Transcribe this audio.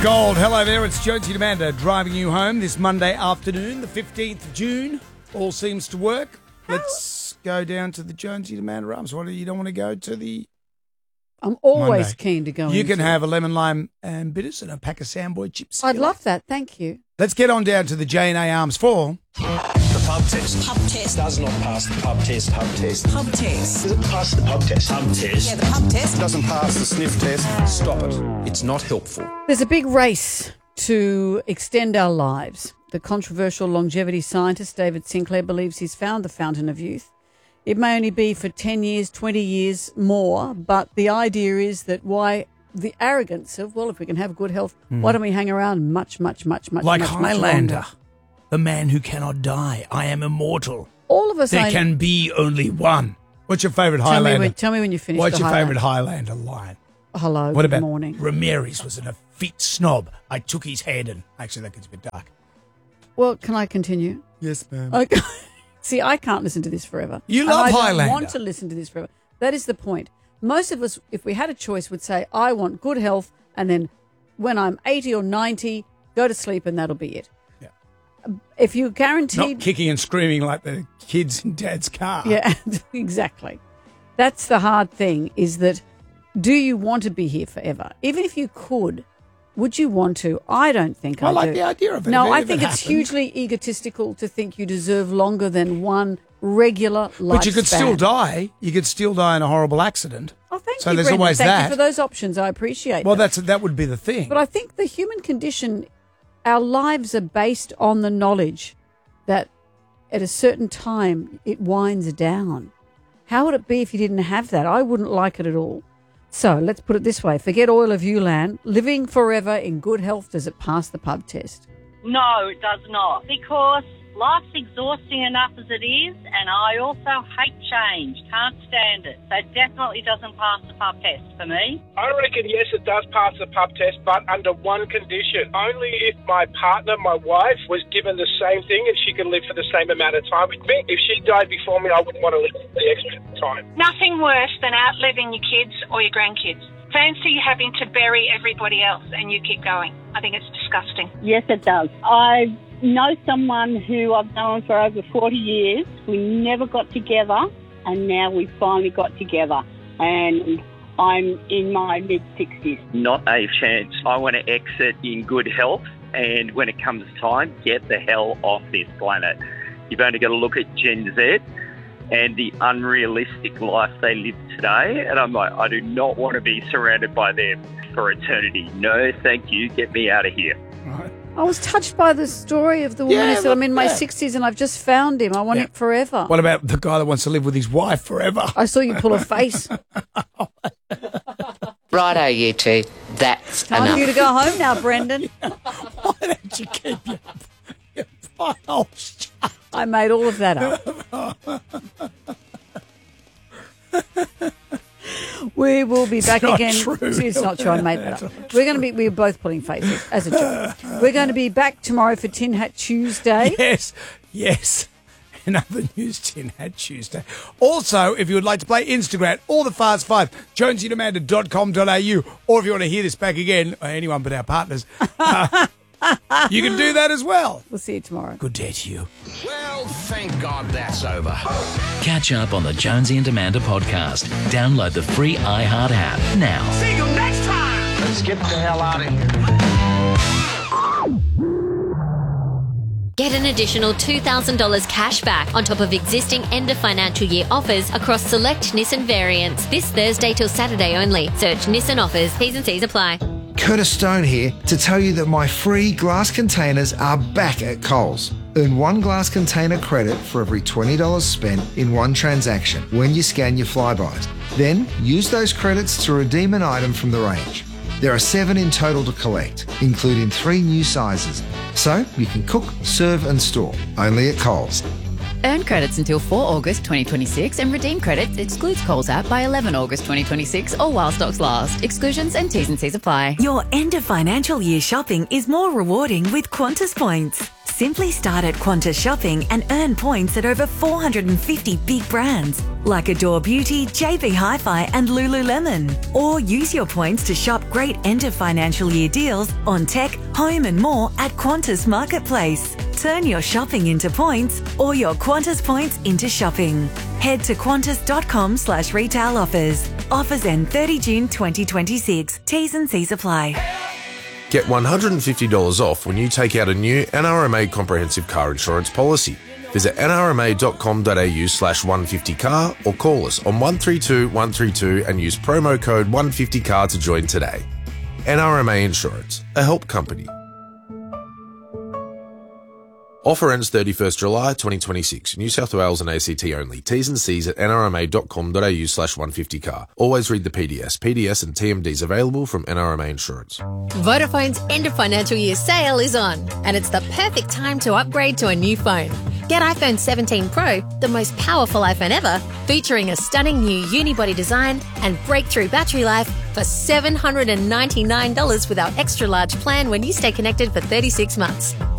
Gold. Hello there, it's Jonesy and Amanda driving you home this Monday afternoon, the 15th of June. All seems to work. Let's go down to the Jonesy and Amanda Arms. What, you don't want to go to the I'm always Monday? keen to go You into can have a lemon lime and bitters and a pack of Sandboy chips. I'd love that, thank you. Let's get on down to the J&A Arms for... The pub test. Pub test. Does not pass the pub test. Pub test. Pub test. Does it pass the pub test? Pub test. Yeah, the pub test. Doesn't pass the sniff test. Stop it. It's not helpful. There's a big race to extend our lives. The controversial longevity scientist David Sinclair believes he's found the fountain of youth. It may only be for 10 years, 20 years more, but the idea is that why the arrogance of, well, if we can have good health, why don't we hang aighlander much Like much Highlander, longer? the man who cannot die. I am immortal. All of us There can be only one. What's your favourite Highlander? Tell me when you finish. What's the your Highlander. favourite Highlander line? Hello, What good about morning. Ramirez was an effete snob. I took his head and... Actually, that gets a bit dark. Well, can I continue? Yes, ma'am. Okay. See, I can't listen to this forever. You And love I Highlander. don't want to listen to this forever. That is the point. Most of us, if we had a choice, would say, I want good health, and then when I'm 80 or 90, go to sleep and that'll be it. Yeah. If you're guaranteed... Not kicking and screaming like the kids in Dad's car. Yeah, exactly. That's the hard thing, is that do you want to be here forever? Even if you could, would you want to? I don't think I I like do. the idea of it. No, If I it think it's happened. hugely egotistical to think you deserve longer than one regular lifespan. But you could still die. You could still die in a horrible accident. Oh, thank So you, there's Brendan. always Thank that. you for those options. I appreciate Well, them. that would be the thing. But I think the human condition, our lives are based on the knowledge that at a certain time it winds down. How would it be if you didn't have that? I wouldn't like it at all. So let's put it this way. Forget oil of Ulan. Living forever in good health, does it pass the pub test? No, it does not, because life's exhausting enough as it is, and I also hate change, can't stand it. So it definitely doesn't pass the pub test for me. I reckon, yes, it does pass the pub test, but under one condition. Only if my partner, my wife, was given the same thing and she could live for the same amount of time with me. If she died before me, I wouldn't want to live the extra time. Nothing worse than outliving your kids or your grandkids. Fancy having to bury everybody else and you keep going. I think it's disgusting. Yes, it does. I know someone who I've known for over 40 years. We never got together, and now we finally got together. And I'm in my mid-60s. Not a chance. I want to exit in good health, and when it comes time, get the hell off this planet. You've only got to look at Gen Z and the unrealistic life they live today, and I'm like, I do not want to be surrounded by them for eternity. No, thank you. Get me out of here. Right. I was touched by the story of the woman Yeah, who said, I'm in my yeah. 60s and I've just found him. I want Yeah. it forever. What about the guy that wants to live with his wife forever? I saw you pull a face. Righto, you two. That's Time for you to go home now, Brendan. Why don't you keep your file shut? I made all of that up. We will be back not again. true. It's not true. I made that up. We're both pulling faces as a joke. We're going to be back tomorrow for Tin Hat Tuesday. Yes. Another news Tin Hat Tuesday. Also, if you would like to play Instagram, all the Fast Five, jonesyandamanda.com.au, or if you want to hear this back again, or anyone but our partners, you can do that as well. We'll see you tomorrow. Good day to you. Well, thank God that's over. Catch up on the Jonesy and Amanda podcast. Download the free iHeart app now. See you next time. Let's get the hell out of here. Get an additional $2,000 cash back on top of existing end of financial year offers across select Nissan variants. This Thursday till Saturday only. Search Nissan offers. T's and C's apply. Curtis Stone here to tell you that my free glass containers are back at Coles. Earn one glass container credit for every $20 spent in one transaction when you scan your Flybys. Then use those credits to redeem an item from the range. There are 7 in total to collect, including 3 new sizes. So you can cook, serve and store, only at Coles. Earn credits until 4 August 2026 and redeem credits excludes Coles app by 11 August 2026 or while stocks last. Exclusions and T's and C's apply. Your end of financial year shopping is more rewarding with Qantas points. Simply start at Qantas Shopping and earn points at over 450 big brands like Adore Beauty, JB Hi-Fi and Lululemon. Or use your points to shop great end of financial year deals on tech, home and more at Qantas Marketplace. Turn your shopping into points or your Qantas points into shopping. Head to qantas.com/retail offers. Offers end 30 June 2026. T's and C's apply. Get $150 off when you take out a new NRMA comprehensive car insurance policy. Visit nrma.com.au/150car or call us on 132 132 and use promo code 150car to join today. NRMA Insurance, a help company. Offer ends 31st July 2026. New South Wales and ACT only. T's and C's at nrma.com.au/150car. Always read the PDS. PDS and TMDs available from NRMA Insurance. Vodafone's end of financial year sale is on, and it's the perfect time to upgrade to a new phone. Get iPhone 17 Pro, the most powerful iPhone ever, featuring a stunning new unibody design and breakthrough battery life for $799 with our extra large plan when you stay connected for 36 months.